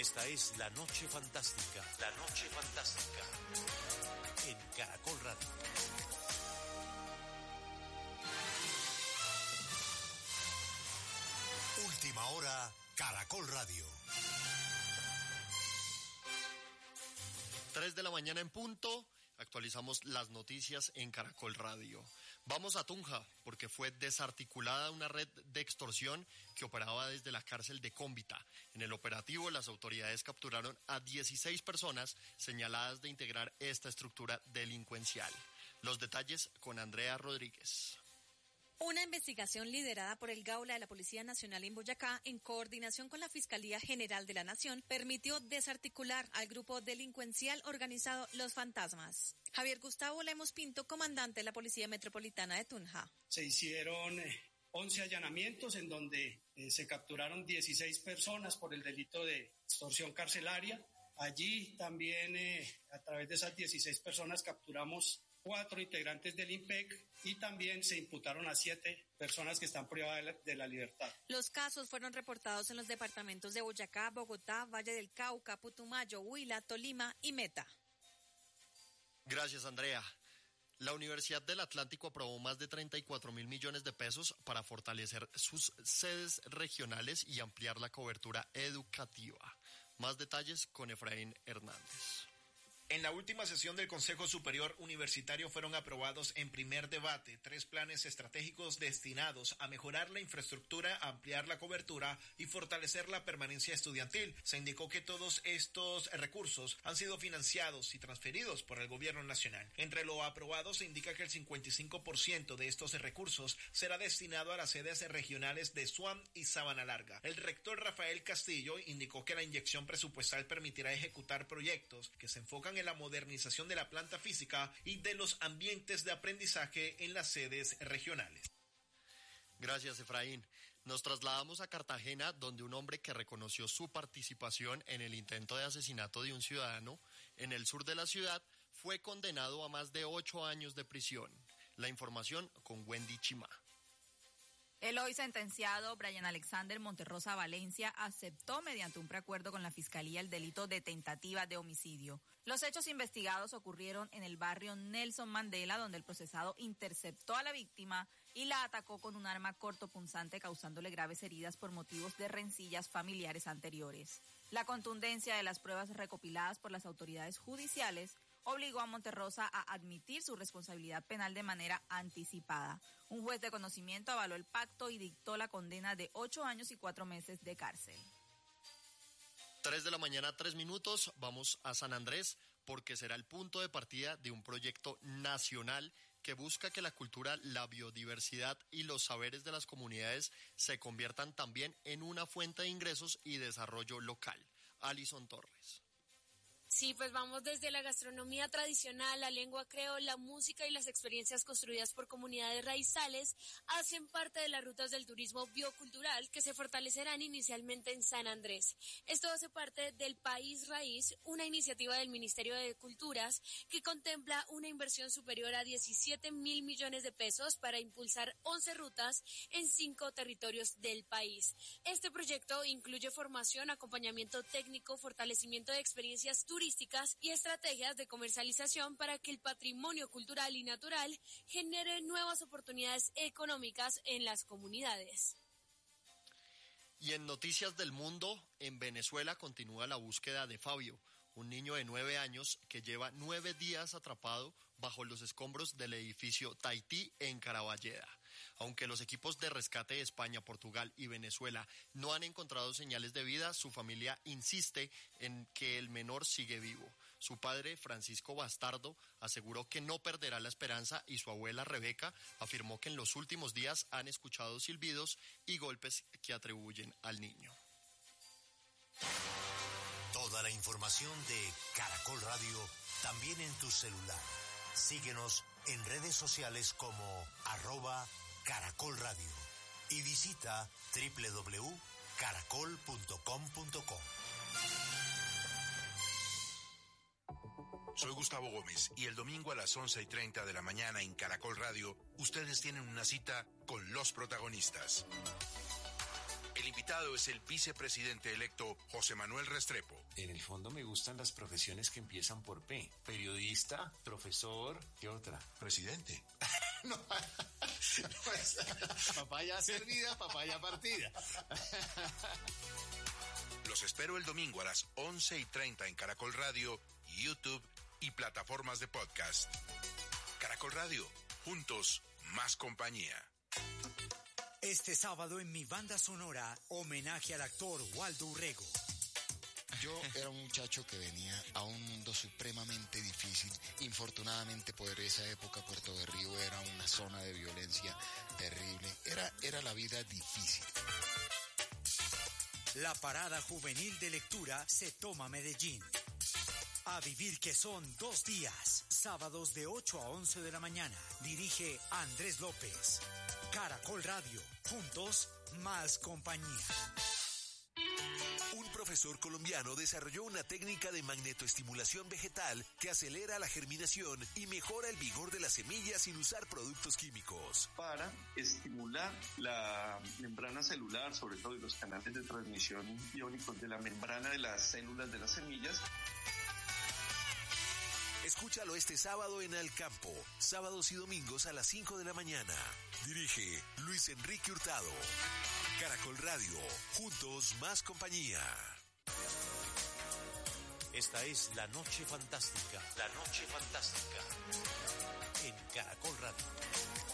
Esta es La Noche Fantástica. La Noche Fantástica. En Caracol Radio. Última hora, Caracol Radio. 3 de la mañana en punto. Actualizamos las noticias en Caracol Radio. Vamos a Tunja, porque fue desarticulada una red de extorsión que operaba desde la cárcel de Cómbita. En el operativo, las autoridades capturaron a 16 personas señaladas de integrar esta estructura delincuencial. Los detalles con Andrea Rodríguez. Una investigación liderada por el Gaula de la Policía Nacional en Boyacá, en coordinación con la Fiscalía General de la Nación, permitió desarticular al grupo delincuencial organizado Los Fantasmas. Javier Gustavo Lemos Pinto, comandante de la Policía Metropolitana de Tunja. Se hicieron 11 allanamientos en donde se capturaron 16 personas por el delito de extorsión carcelaria. Allí también, a través de esas 16 personas, capturamos 4 integrantes del IMPEC y también se imputaron a 7 personas que están privadas de la libertad. Los casos fueron reportados en los departamentos de Boyacá, Bogotá, Valle del Cauca, Putumayo, Huila, Tolima y Meta. Gracias, Andrea. La Universidad del Atlántico aprobó más de 34.000 millones de pesos para fortalecer sus sedes regionales y ampliar la cobertura educativa. Más detalles con Efraín Hernández. En la última sesión del Consejo Superior Universitario fueron aprobados en primer debate 3 planes estratégicos destinados a mejorar la infraestructura, ampliar la cobertura y fortalecer la permanencia estudiantil. Se indicó que todos estos recursos han sido financiados y transferidos por el Gobierno Nacional. Entre lo aprobado se indica que el 55% de estos recursos será destinado a las sedes regionales de SUAM y Sabana Larga. El rector Rafael Castillo indicó que la inyección presupuestal permitirá ejecutar proyectos que se enfocan en la modernización de la planta física y de los ambientes de aprendizaje en las sedes regionales. Gracias, Efraín. Nos trasladamos a Cartagena, donde un hombre que reconoció su participación en el intento de asesinato de un ciudadano en el sur de la ciudad fue condenado a más de 8 años de prisión. La información con Wendy Chima. El hoy sentenciado Brian Alexander Monterrosa Valencia aceptó mediante un preacuerdo con la Fiscalía el delito de tentativa de homicidio. Los hechos investigados ocurrieron en el barrio Nelson Mandela, donde el procesado interceptó a la víctima y la atacó con un arma cortopunzante, causándole graves heridas por motivos de rencillas familiares anteriores. La contundencia de las pruebas recopiladas por las autoridades judiciales obligó a Monterrosa a admitir su responsabilidad penal de manera anticipada. Un juez de conocimiento avaló el pacto y dictó la condena de 8 años y 4 meses de cárcel. 3 de la mañana, 3 minutos. Vamos a San Andrés, porque será el punto de partida de un proyecto nacional que busca que la cultura, la biodiversidad y los saberes de las comunidades se conviertan también en una fuente de ingresos y desarrollo local. Alison Torres. Sí, pues vamos desde la gastronomía tradicional, la lengua creol, la música y las experiencias construidas por comunidades raizales hacen parte de las rutas del turismo biocultural que se fortalecerán inicialmente en San Andrés. Esto hace parte del País Raíz, una iniciativa del Ministerio de Culturas que contempla una inversión superior a 17.000 millones de pesos para impulsar 11 rutas en 5 territorios del país. Este proyecto incluye formación, acompañamiento técnico, fortalecimiento de experiencias turísticas y estrategias de comercialización para que el patrimonio cultural y natural genere nuevas oportunidades económicas en las comunidades. Y en Noticias del Mundo, en Venezuela continúa la búsqueda de Fabio, un niño de 9 años que lleva 9 días atrapado bajo los escombros del edificio Tahití en Caraballeda. Aunque los equipos de rescate de España, Portugal y Venezuela no han encontrado señales de vida, su familia insiste en que el menor sigue vivo. Su padre, Francisco Bastardo, aseguró que no perderá la esperanza y su abuela, Rebeca, afirmó que en los últimos días han escuchado silbidos y golpes que atribuyen al niño. Toda la información de Caracol Radio también en tu celular. Síguenos en redes sociales como @Caracol Radio y visita www.caracol.com.co. Soy Gustavo Gómez y el domingo a las 11:30 de la mañana en Caracol Radio, ustedes tienen una cita con los protagonistas. El invitado invitado es el vicepresidente electo José Manuel Restrepo. En el fondo me gustan las profesiones que empiezan por P. Periodista, profesor, ¿qué otra? Presidente. No, pues, papaya servida, papaya partida. Los espero el domingo a las 11:30 en Caracol Radio, YouTube y plataformas de podcast. Caracol Radio, juntos, más compañía. Este sábado en mi banda sonora, homenaje al actor Waldo Urrego. Yo era un muchacho que venía a un mundo supremamente difícil. Infortunadamente, por esa época Puerto de Río era una zona de violencia terrible. Era la vida difícil. La parada juvenil de lectura se toma Medellín. A vivir que son 2 días, sábados de 8 a 11 de la mañana. Dirige Andrés López. Caracol Radio, juntos, más compañía. Un profesor colombiano desarrolló una técnica de magnetoestimulación vegetal que acelera la germinación y mejora el vigor de las semillas sin usar productos químicos. Para estimular la membrana celular, sobre todo, y los canales de transmisión iónicos de la membrana de las células de las semillas. Escúchalo este sábado en Al Campo, sábados y domingos a las 5 de la mañana. Dirige Luis Enrique Hurtado. Caracol Radio, juntos más compañía. Esta es La Noche Fantástica. La Noche Fantástica. En Caracol Radio.